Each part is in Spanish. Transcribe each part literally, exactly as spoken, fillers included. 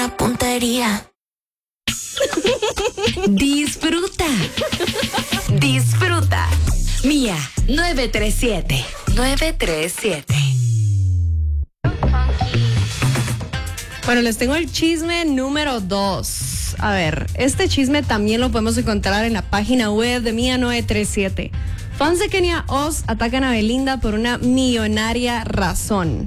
buena puntería. Disfruta. Disfruta. Mía nueve tres siete. nueve tres siete. Bueno, les tengo el chisme número dos. A ver, este chisme también lo podemos encontrar en la página web de Mía nueve tres siete. Fans de Kenia Oz atacan a Belinda por una millonaria razón.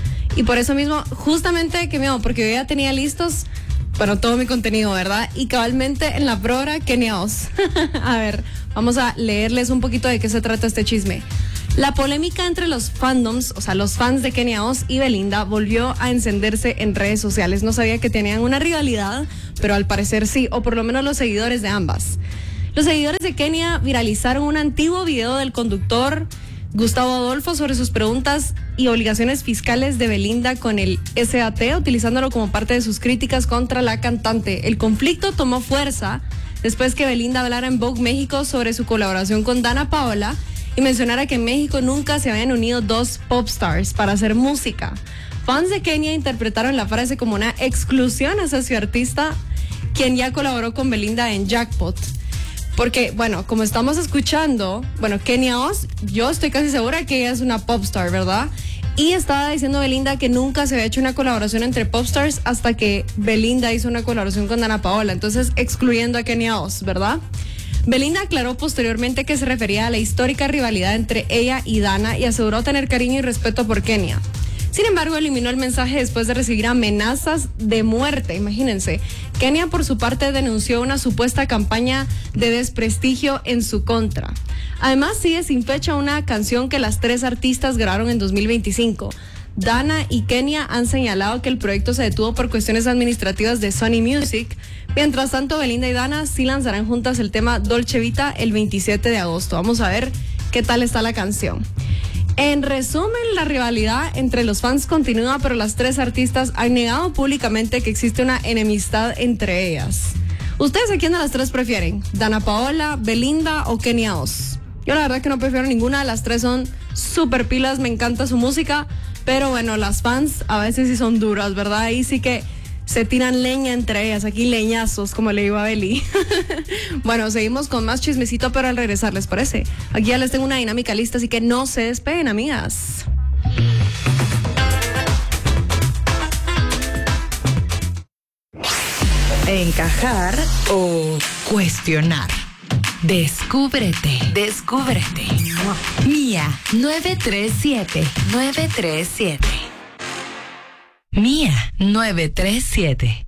Y por eso mismo, justamente, que miedo, porque yo ya tenía listos, bueno, todo mi contenido, ¿verdad? Y cabalmente en la programa Kenia Oz. A ver, vamos a leerles un poquito de qué se trata este chisme. La polémica entre los fandoms, o sea, los fans de Kenia Oz y Belinda, volvió a encenderse en redes sociales. No sabía que tenían una rivalidad, pero al parecer sí, o por lo menos los seguidores de ambas. Los seguidores de Kenia viralizaron un antiguo video del conductor Gustavo Adolfo sobre sus preguntas y obligaciones fiscales de Belinda con el S A T, utilizándolo como parte de sus críticas contra la cantante. El conflicto tomó fuerza después que Belinda hablara en Vogue México sobre su colaboración con Dana Paola y mencionara que en México nunca se habían unido dos popstars para hacer música. Fans de Kenia interpretaron la frase como una exclusión hacia su artista, quien ya colaboró con Belinda en Jackpot. Porque, bueno, como estamos escuchando, bueno, Kenia Oz, yo estoy casi segura que ella es una popstar, ¿verdad? Y estaba diciendo Belinda que nunca se había hecho una colaboración entre popstars hasta que Belinda hizo una colaboración con Dana Paola, entonces excluyendo a Kenia Oz, ¿verdad? Belinda aclaró posteriormente que se refería a la histórica rivalidad entre ella y Dana y aseguró tener cariño y respeto por Kenia. Sin embargo, eliminó el mensaje después de recibir amenazas de muerte, imagínense. Kenia, por su parte, denunció una supuesta campaña de desprestigio en su contra. Además, sigue sin fecha una canción que las tres artistas grabaron en dos mil veinticinco. Dana y Kenia han señalado que el proyecto se detuvo por cuestiones administrativas de Sony Music. Mientras tanto, Belinda y Dana sí lanzarán juntas el tema Dolce Vita el veintisiete de agosto. Vamos a ver qué tal está la canción. En resumen, la rivalidad entre los fans continúa, pero las tres artistas han negado públicamente que existe una enemistad entre ellas. ¿Ustedes a quién de las tres prefieren? ¿Dana Paola, Belinda o Kenia Oz? Yo la verdad que no prefiero ninguna, las tres son súper pilas, me encanta su música, pero bueno, las fans a veces sí son duras, ¿verdad? Ahí sí que se tiran leña entre ellas, aquí leñazos, como le digo a Beli. Bueno, seguimos con más chismecito, pero al regresar, ¿les parece? Aquí ya les tengo una dinámica lista, así que no se despeguen, amigas. Encajar o cuestionar. Descúbrete, descúbrete. Mía nueve tres siete. nueve tres siete. Mía nueve tres siete.